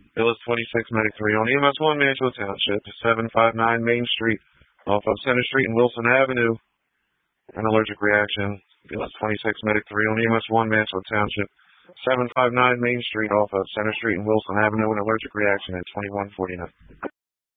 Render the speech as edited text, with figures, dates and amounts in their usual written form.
BLS 26 Medic 3 on EMS 1 Mansfield Township, 759 Main Street, off of Center Street and Wilson Avenue. An allergic reaction. BLS 26 Medic 3 on EMS 1 Mansfield Township, 759 Main Street, off of Center Street and Wilson Avenue. An allergic reaction at 2149.